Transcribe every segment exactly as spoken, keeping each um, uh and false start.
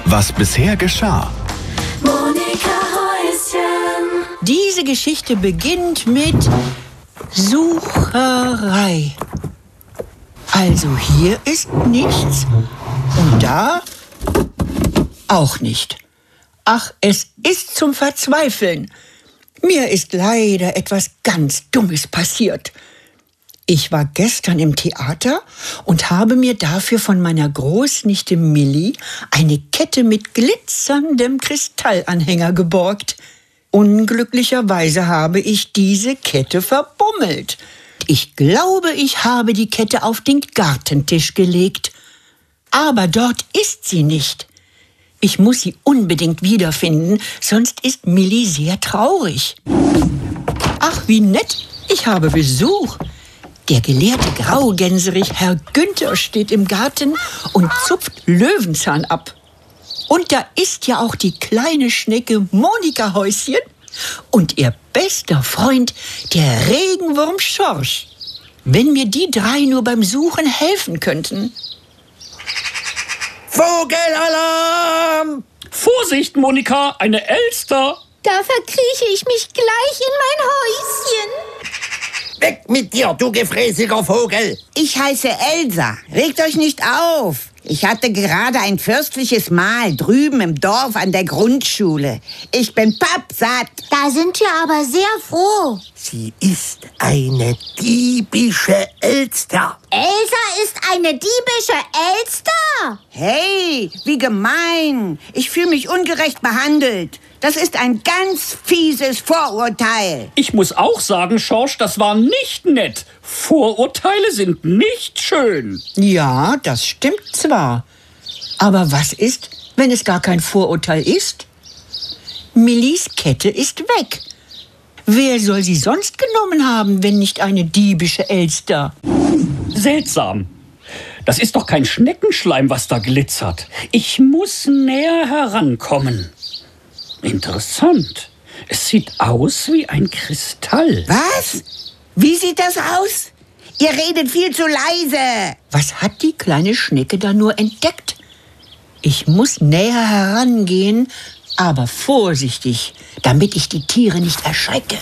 Was bisher geschah. Monika Häuschen. Diese Geschichte beginnt mit Sucherei. Also hier ist nichts und da auch nicht. Ach, es ist zum Verzweifeln. Mir ist leider etwas ganz Dummes passiert. Ich war gestern im Theater und habe mir dafür von meiner Großnichte Milli eine Kette mit glitzerndem Kristallanhänger geborgt. Unglücklicherweise habe ich diese Kette verbummelt. Ich glaube, ich habe die Kette auf den Gartentisch gelegt. Aber dort ist sie nicht. Ich muss sie unbedingt wiederfinden, sonst ist Milli sehr traurig. Ach, wie nett, ich habe Besuch. Der gelehrte Graugänserich Herr Günther steht im Garten und zupft Löwenzahn ab. Und da ist ja auch die kleine Schnecke Monika Häuschen und ihr bester Freund, der Regenwurm Schorsch. Wenn mir die drei nur beim Suchen helfen könnten. Vogelalarm! Vorsicht, Monika, eine Elster! Da verkrieche ich mich gleich in mein Häuschen. Weg mit dir, du gefräßiger Vogel! Ich heiße Elsa. Regt euch nicht auf. Ich hatte gerade ein fürstliches Mahl drüben im Dorf an der Grundschule. Ich bin pappsatt. Da sind wir aber sehr froh. Sie ist eine diebische Elster. Elsa ist eine diebische Elster. Hey, wie gemein. Ich fühle mich ungerecht behandelt. Das ist ein ganz fieses Vorurteil. Ich muss auch sagen, Schorsch, das war nicht nett. Vorurteile sind nicht schön. Ja, das stimmt zwar. Aber was ist, wenn es gar kein Vorurteil ist? Millis Kette ist weg. Wer soll sie sonst genommen haben, wenn nicht eine diebische Elster? Seltsam. Das ist doch kein Schneckenschleim, was da glitzert. Ich muss näher herankommen. Interessant. Es sieht aus wie ein Kristall. Was? Wie sieht das aus? Ihr redet viel zu leise. Was hat die kleine Schnecke da nur entdeckt? Ich muss näher herangehen, aber vorsichtig, damit ich die Tiere nicht erschrecke.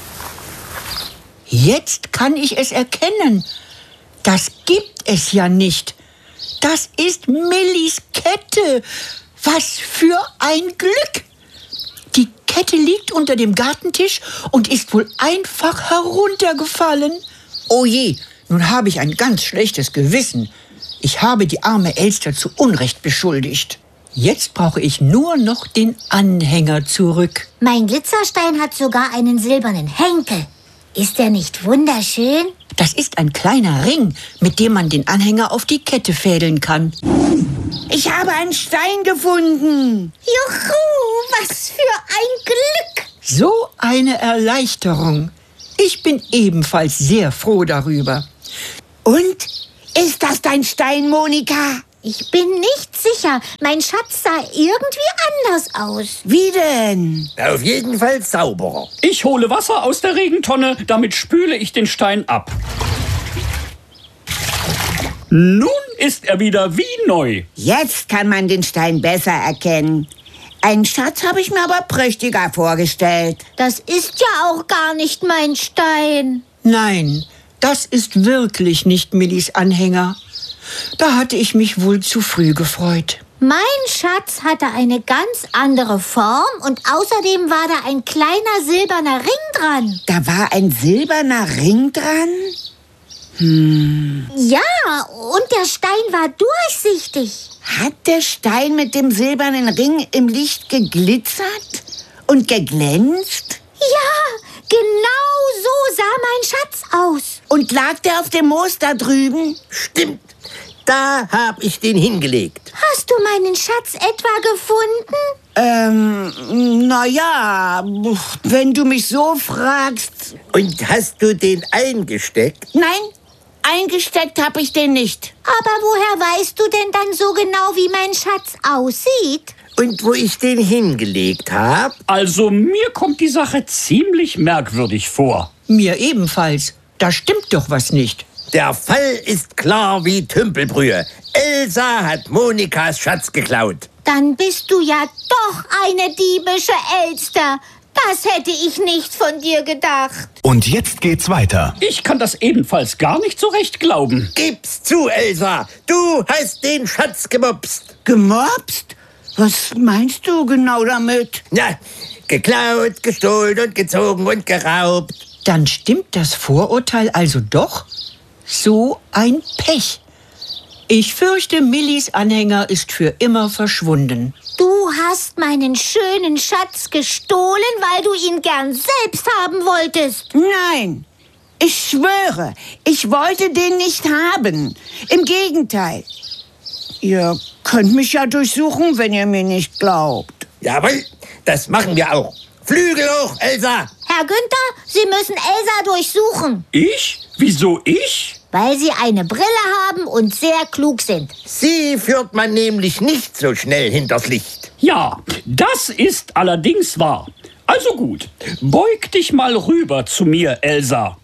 Jetzt kann ich es erkennen. Das gibt es ja nicht. Das ist Millis Kette. Was für ein Glück! Die Kette liegt unter dem Gartentisch und ist wohl einfach heruntergefallen. Oh je, nun habe ich ein ganz schlechtes Gewissen. Ich habe die arme Elster zu Unrecht beschuldigt. Jetzt brauche ich nur noch den Anhänger zurück. Mein Glitzerstein hat sogar einen silbernen Henkel. Ist der nicht wunderschön? Das ist ein kleiner Ring, mit dem man den Anhänger auf die Kette fädeln kann. Ich habe einen Stein gefunden. Juhu, was für ein Glück! So eine Erleichterung. Ich bin ebenfalls sehr froh darüber. Und? Ist das dein Stein, Monika? Ich bin nicht sicher. Mein Schatz sah irgendwie anders aus. Wie denn? Auf jeden Fall sauberer. Ich hole Wasser aus der Regentonne, damit spüle ich den Stein ab. Nun ist er wieder wie neu. Jetzt kann man den Stein besser erkennen. Einen Schatz habe ich mir aber prächtiger vorgestellt. Das ist ja auch gar nicht mein Stein. Nein, das ist wirklich nicht Millis Anhänger. Da hatte ich mich wohl zu früh gefreut. Mein Schatz hatte eine ganz andere Form und außerdem war da ein kleiner silberner Ring dran. Da war ein silberner Ring dran? Hm. Ja, und der Stein war durchsichtig. Hat der Stein mit dem silbernen Ring im Licht geglitzert und geglänzt? Ja, genau so sah mein Schatz aus. Und lag der auf dem Moos da drüben? Stimmt. Da hab ich den hingelegt. Hast du meinen Schatz etwa gefunden? Ähm, naja, wenn du mich so fragst. Und hast du den eingesteckt? Nein, eingesteckt habe ich den nicht. Aber woher weißt du denn dann so genau, wie mein Schatz aussieht? Und wo ich den hingelegt habe? Also mir kommt die Sache ziemlich merkwürdig vor. Mir ebenfalls. Da stimmt doch was nicht. Der Fall ist klar wie Tümpelbrühe. Elsa hat Monikas Schatz geklaut. Dann bist du ja doch eine diebische Elster. Das hätte ich nicht von dir gedacht. Und jetzt geht's weiter. Ich kann das ebenfalls gar nicht so recht glauben. Gib's zu, Elsa. Du hast den Schatz gemopst. Gemobst? Was meinst du genau damit? Na, geklaut, gestohlen und gezogen und geraubt. Dann stimmt das Vorurteil also doch? So ein Pech. Ich fürchte, Millis Anhänger ist für immer verschwunden. Du hast meinen schönen Schatz gestohlen, weil du ihn gern selbst haben wolltest. Nein, ich schwöre, ich wollte den nicht haben. Im Gegenteil. Ihr könnt mich ja durchsuchen, wenn ihr mir nicht glaubt. Jawohl, das machen wir auch. Flügel hoch, Elsa. Herr Günther, Sie müssen Elsa durchsuchen, Ich? Wieso ich? weil Sie eine Brille haben und sehr klug sind. Sie führt man nämlich nicht so schnell hinters Licht. Ja, das ist allerdings wahr. Also gut, beug dich mal rüber zu mir, Elsa.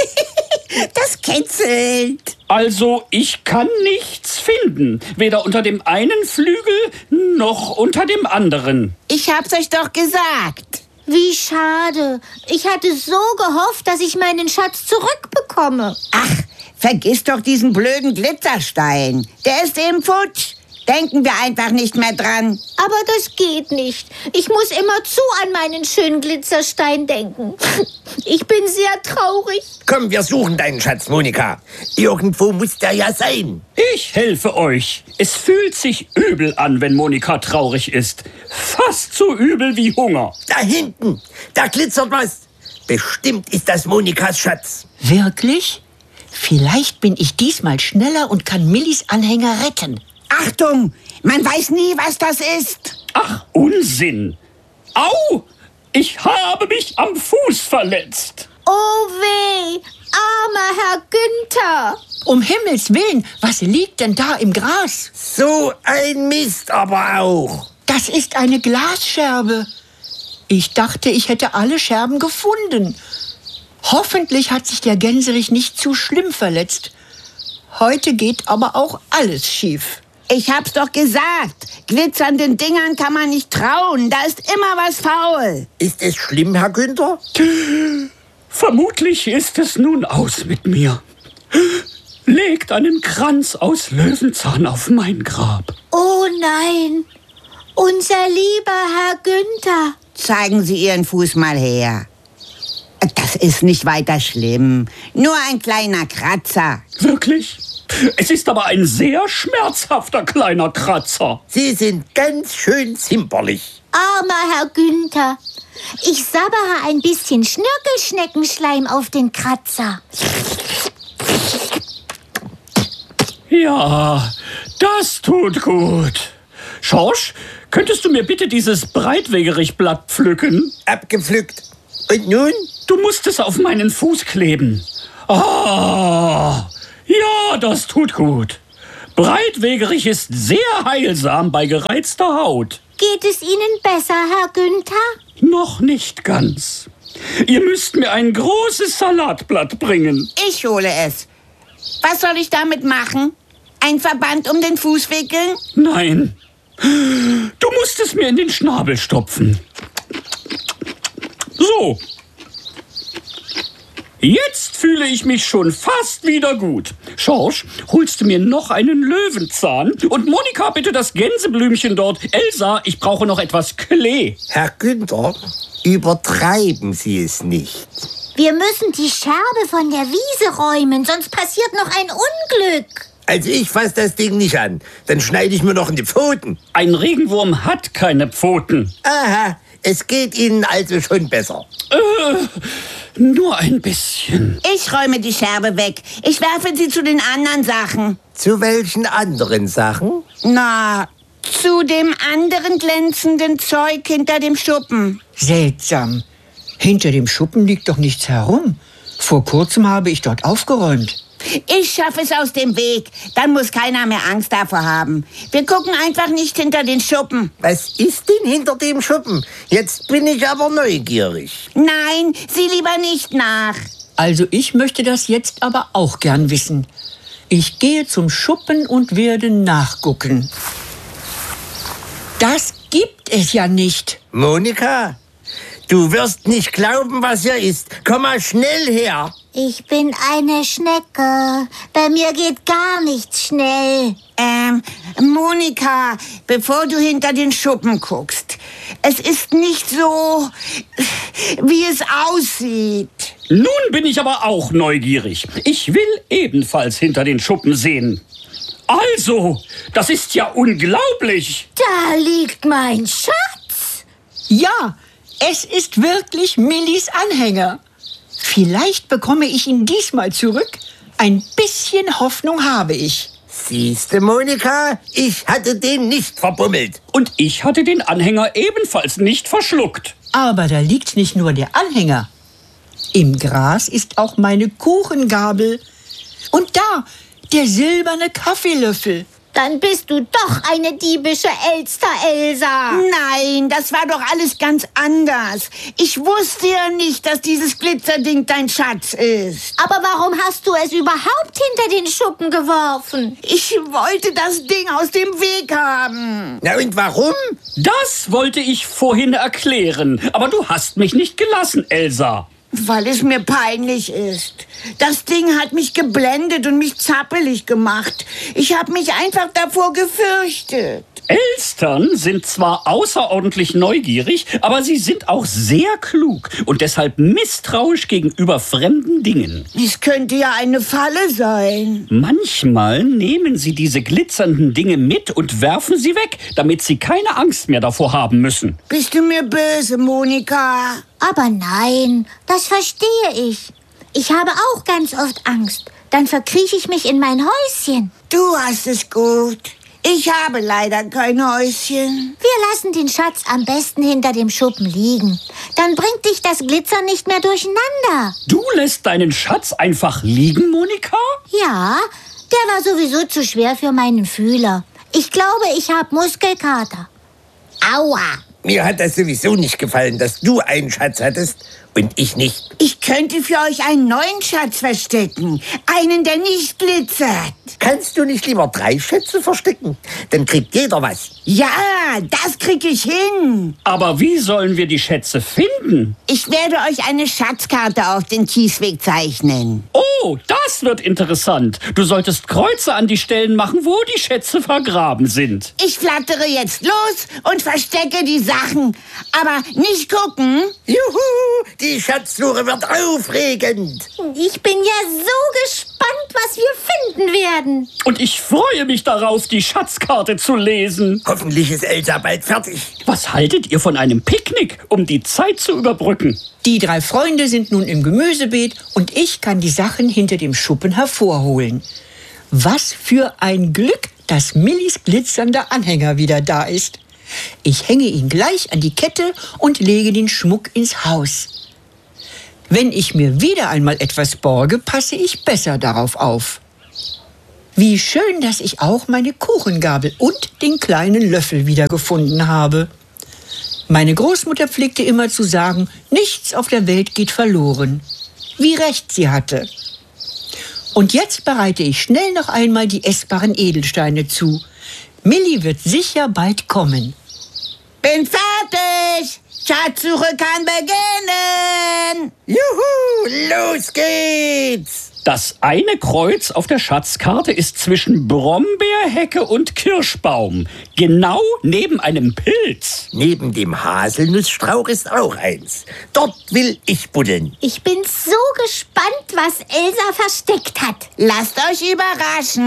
Das kitzelt. Also, ich kann nichts finden. Weder unter dem einen Flügel noch unter dem anderen. Ich hab's euch doch gesagt. Wie schade. Ich hatte so gehofft, dass ich meinen Schatz zurückbekomme. Ach, vergiss doch diesen blöden Glitzerstein. Der ist eben futsch. Denken wir einfach nicht mehr dran. Aber das geht nicht. Ich muss immerzu an meinen schönen Glitzerstein denken. Ich bin sehr traurig. Komm, wir suchen deinen Schatz, Monika. Irgendwo muss der ja sein. Ich helfe euch. Es fühlt sich übel an, wenn Monika traurig ist. Fast so übel wie Hunger. Da hinten, da glitzert was. Bestimmt ist das Monikas Schatz. Wirklich? Vielleicht bin ich diesmal schneller und kann Millis Anhänger retten. Achtung, man weiß nie, was das ist. Ach, Unsinn. Au! Ich habe mich am Fuß verletzt. Oh weh, armer Herr Günther. Um Himmels Willen, was liegt denn da im Gras? So ein Mist aber auch. Das ist eine Glasscherbe. Ich dachte, ich hätte alle Scherben gefunden. Hoffentlich hat sich der Gänserich nicht zu schlimm verletzt. Heute geht aber auch alles schief. Ich hab's doch gesagt. Glitzernden Dingern kann man nicht trauen. Da ist immer was faul. Ist es schlimm, Herr Günther? Vermutlich ist es nun aus mit mir. Legt einen Kranz aus Löwenzahn auf mein Grab. Oh nein, unser lieber Herr Günther. Zeigen Sie Ihren Fuß mal her. Das ist nicht weiter schlimm. Nur ein kleiner Kratzer. Wirklich? Es ist aber ein sehr schmerzhafter kleiner Kratzer. Sie sind ganz schön zimperlich. Armer Herr Günther. Ich sabbere ein bisschen Schnirkelschneckenschleim auf den Kratzer. Ja, das tut gut. Schorsch, könntest du mir bitte dieses Breitwegerichblatt pflücken? Abgepflückt. Und nun? Du musst es auf meinen Fuß kleben. Ah, ja, das tut gut. Breitwegerich ist sehr heilsam bei gereizter Haut. Geht es Ihnen besser, Herr Günther? Noch nicht ganz. Ihr müsst mir ein großes Salatblatt bringen. Ich hole es. Was soll ich damit machen? Ein Verband um den Fuß wickeln? Nein, du musst es mir in den Schnabel stopfen. So. Jetzt fühle ich mich schon fast wieder gut. Schorsch, holst du mir noch einen Löwenzahn? Und Monika, bitte das Gänseblümchen dort. Elsa, ich brauche noch etwas Klee. Herr Günther, übertreiben Sie es nicht. Wir müssen die Scherbe von der Wiese räumen, sonst passiert noch ein Unglück. Also ich fass das Ding nicht an. Dann schneide ich mir noch in die Pfoten. Ein Regenwurm hat keine Pfoten. Aha, es geht Ihnen also schon besser. Äh, nur ein bisschen. Ich räume die Scherbe weg. Ich werfe sie zu den anderen Sachen. Zu welchen anderen Sachen? Na, zu dem anderen glänzenden Zeug hinter dem Schuppen. Seltsam. Hinter dem Schuppen liegt doch nichts herum. Vor kurzem habe ich dort aufgeräumt. Ich schaffe es aus dem Weg. Dann muss keiner mehr Angst davor haben. Wir gucken einfach nicht hinter den Schuppen. Was ist denn hinter dem Schuppen? Jetzt bin ich aber neugierig. Nein, sieh lieber nicht nach. Also ich möchte das jetzt aber auch gern wissen. Ich gehe zum Schuppen und werde nachgucken. Das gibt es ja nicht. Monika, du wirst nicht glauben, was hier ist. Komm mal schnell her. Ich bin eine Schnecke. Bei mir geht gar nichts schnell. Ähm, Monika, bevor du hinter den Schuppen guckst, es ist nicht so, wie es aussieht. Nun bin ich aber auch neugierig. Ich will ebenfalls hinter den Schuppen sehen. Also, das ist ja unglaublich. Da liegt mein Schatz. Ja, es ist wirklich Millis Anhänger. Vielleicht bekomme ich ihn diesmal zurück. Ein bisschen Hoffnung habe ich. Siehste, Monika, ich hatte den nicht verbummelt. Und ich hatte den Anhänger ebenfalls nicht verschluckt. Aber da liegt nicht nur der Anhänger. Im Gras ist auch meine Kuchengabel. Und da der silberne Kaffeelöffel. Dann bist du doch eine diebische Elster, Elsa. Nein, das war doch alles ganz anders. Ich wusste ja nicht, dass dieses Glitzerding dein Schatz ist. Aber warum hast du es überhaupt hinter den Schuppen geworfen? Ich wollte das Ding aus dem Weg haben. Na und warum? Das wollte ich vorhin erklären. Aber du hast mich nicht gelassen, Elsa. Weil es mir peinlich ist. Das Ding hat mich geblendet und mich zappelig gemacht. Ich habe mich einfach davor gefürchtet. Elstern sind zwar außerordentlich neugierig, aber sie sind auch sehr klug und deshalb misstrauisch gegenüber fremden Dingen. Es könnte ja eine Falle sein. Manchmal nehmen sie diese glitzernden Dinge mit und werfen sie weg, damit sie keine Angst mehr davor haben müssen. Bist du mir böse, Monika? Aber nein, das verstehe ich. Ich habe auch ganz oft Angst. Dann verkrieche ich mich in mein Häuschen. Du hast es gut. Ich habe leider kein Häuschen. Wir lassen den Schatz am besten hinter dem Schuppen liegen. Dann bringt dich das Glitzern nicht mehr durcheinander. Du lässt deinen Schatz einfach liegen, Monika? Ja, der war sowieso zu schwer für meinen Fühler. Ich glaube, ich habe Muskelkater. Aua! Mir hat das sowieso nicht gefallen, dass du einen Schatz hattest und ich nicht. Ich könnte für euch einen neuen Schatz verstecken. Einen, der nicht glitzert. Kannst du nicht lieber drei Schätze verstecken? Dann kriegt jeder was. Ja, das krieg ich hin. Aber wie sollen wir die Schätze finden? Ich werde euch eine Schatzkarte auf den Kiesweg zeichnen. Oh, das wird interessant. Du solltest Kreuze an die Stellen machen, wo die Schätze vergraben sind. Ich flattere jetzt los und verstecke die Sachen. Aber nicht gucken. Juhu, die Schatzsuche wird aufregend. Ich bin ja so gespannt, was wir finden werden. Und ich freue mich darauf, die Schatzkarte zu lesen. Hoffentlich ist Elsa bald fertig. Was haltet ihr von einem Picknick, um die Zeit zu überbrücken? Die drei Freunde sind nun im Gemüsebeet und ich kann die Sachen hinter dem Schuppen hervorholen. Was für ein Glück, dass Millis glitzernder Anhänger wieder da ist. Ich hänge ihn gleich an die Kette und lege den Schmuck ins Haus. Wenn ich mir wieder einmal etwas borge, passe ich besser darauf auf. Wie schön, dass ich auch meine Kuchengabel und den kleinen Löffel wiedergefunden habe. Meine Großmutter pflegte immer zu sagen, nichts auf der Welt geht verloren. Wie recht sie hatte. Und jetzt bereite ich schnell noch einmal die essbaren Edelsteine zu. Milli wird sicher bald kommen. Bin fertig. Schatzsuche kann beginnen. Juhu, los geht's. Das eine Kreuz auf der Schatzkarte ist zwischen Brombeerhecke und Kirschbaum, genau neben einem Pilz. Neben dem Haselnussstrauch ist auch eins. Dort will ich buddeln. Ich bin so gespannt, was Elsa versteckt hat. Lasst euch überraschen.